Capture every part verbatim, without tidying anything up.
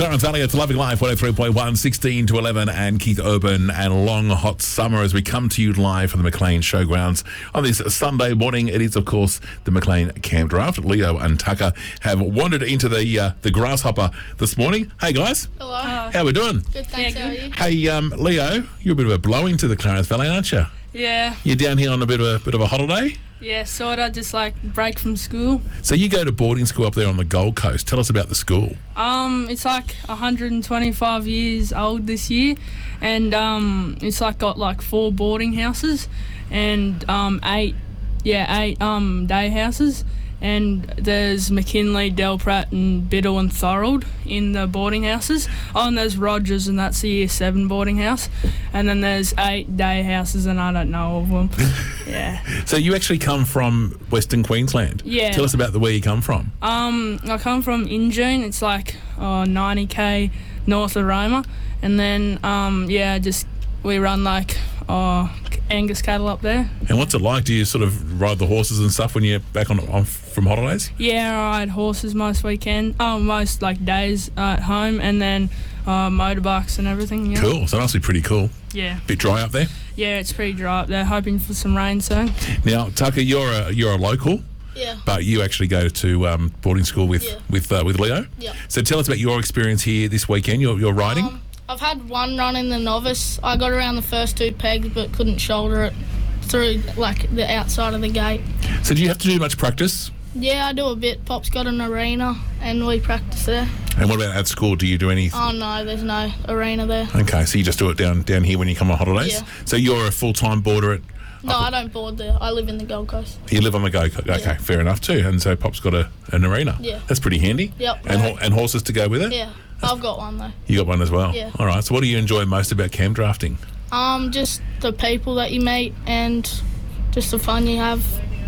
Clarence Valley, it's Loving Life, one oh three point one, sixteen to eleven, and Keith Urban and a long hot summer as we come to you live from the Maclean Showgrounds on this Sunday morning. It is, of course, the Maclean Camp Draft. Leo and Tucker have wandered into the uh, the Grasshopper this morning. Hey, guys. Hello. How we doing? Good, thanks. Yeah, How are good. you? Hey, um, Leo, you're a bit of a blowing to the Clarence Valley, aren't you? Yeah, You're down here on a bit of a bit of a holiday. yeah, sort of just like break from school. So you go to boarding school up there on the Gold Coast. Tell us about the school. Um, it's like one hundred twenty-five years old this year, and um, it's like got like four boarding houses, and um, eight, yeah, eight um day houses, and there's McKinley, Delprat, and Biddle and Thorold in the boarding houses. Oh, and there's Rogers, and that's the year seven boarding house, and then there's eight day houses, and I don't know of them. Yeah. So you actually come from Western Queensland. Yeah. Tell us about the where you come from. Um, I come from Injune. It's like uh, ninety k north of Roma, and then um, yeah, just we run like uh, Angus cattle up there. And what's it like? Do you sort of ride the horses and stuff when you're back on, on from holidays? Yeah, I ride horses most weekend. Oh, most like days at home, and then uh, motorbikes and everything. Yeah. Cool. So that must be pretty cool. Yeah, Bit dry up there. yeah, it's pretty dry up there. Hoping for some rain soon. Now, Tucker, you're a you're a local, Yeah. but you actually go to um, boarding school with Yeah. with uh, with Leo. Yeah. So tell us about your experience here this weekend. You're you're riding. Um, I've had one run in the novice. I got around the first two pegs, but couldn't shoulder it through like the outside of the gate. So do you have to do much practice? Yeah, I do a bit. Pop's got an arena, and we practice there. And what about at school? Do you do any? Oh no, there's no arena there. Okay, so you just do it down down here when you come on holidays. Yeah. So you're a full time boarder at. No, I don't board there. I live in the Gold Coast. You live on the go. Okay, Yeah. fair enough too. And so Pop's got a, an arena. Yeah. That's pretty handy. Yep. And ho- and horses to go with it. Yeah, I've got one though. You got one as well. Yeah. All right. So what do you enjoy most about camp drafting? Um, just the people that you meet and just the fun you have.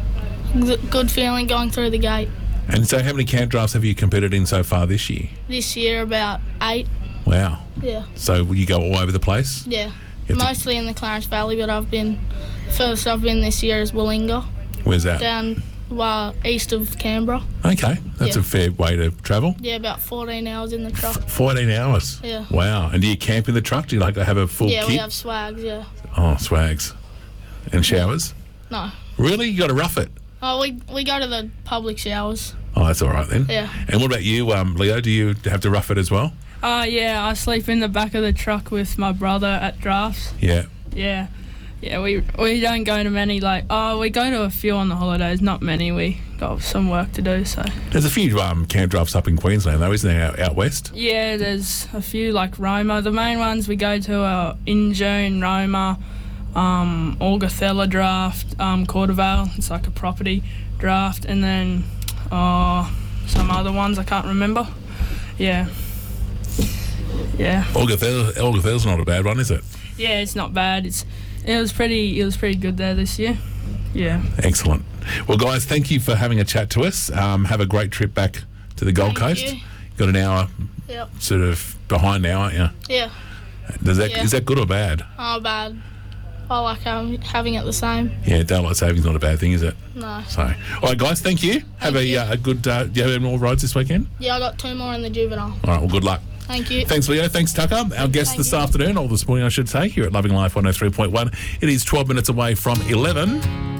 G- Good feeling going through the gate. And so how many camp drafts have you competed in so far this year? This year about eight. Wow. Yeah. So will you go all over the place? Yeah, You have to- mostly in the Clarence Valley, but I've been, furthest I've been this year is Willinga, Where's that? down well, east of Canberra. Okay. That's Yeah. a fair way to travel. Yeah, about fourteen hours in the truck. fourteen hours. Yeah. Wow. And do you camp in the truck? Do you like to have a full Yeah, kit? we have swags, yeah. Oh, swags. And showers? No. Really? You got to rough it? Oh, we we go to the public showers. Oh, that's all right then. Yeah. And what about you, um, Leo? Do you have to rough it as well? Uh, yeah, I sleep in the back of the truck with my brother at drafts. Yeah. Yeah, yeah, we we don't go to many, like, oh, we go to a few on the holidays, not many. We got some work to do, so. There's a few um, camp drafts up in Queensland, though, isn't there, out, out west? Yeah, there's a few like Roma. The main ones we go to are Injune, Roma, um, Augathella draft, um, Cordervale. It's like a property draft, and then uh, some other ones I can't remember. Yeah. Yeah. Augathell, Augathell's not a bad one, is it? Yeah, it's not bad. It's it was pretty it was pretty good there this year. Yeah. Excellent. Well, guys, thank you for having a chat to us. Um, have a great trip back to the Gold Thank Coast. you. Got an hour Yep. sort of behind now, aren't you? Yeah. Does that, Yeah. Is that good or bad? Oh, bad. I like having, having it the same. Yeah, daylight saving's not a bad thing, is it? No. So, all right, guys, thank you. Have Thank a, you. uh, a good. Uh, do you have any more rides this weekend? Yeah, I got two more in the juvenile. All right. Well, good luck. Thank you. Thanks, Leo. Thanks, Tucker. Our guest Thank this you. afternoon, or this morning, I should say, here at Loving Life one oh three point one. It is twelve minutes away from eleven.